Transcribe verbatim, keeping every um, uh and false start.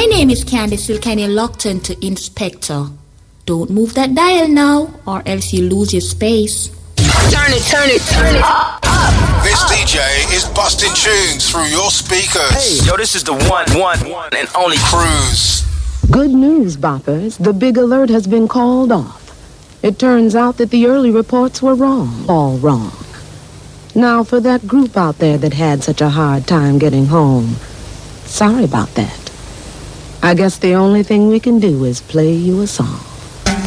My name is Candice Wilkenny Lockton to Inspector. Don't move that dial now, or else you lose your space. Turn it, turn it, turn it up, up. This D J is busting tunes through your speakers. Hey, yo, this is the one, one, one and only Cruise. Good news, boppers. The big alert has been called off. It turns out that the early reports were wrong. All wrong. Now, for that group out there that had such a hard time getting home, sorry about that. I guess the only thing we can do is play you a song.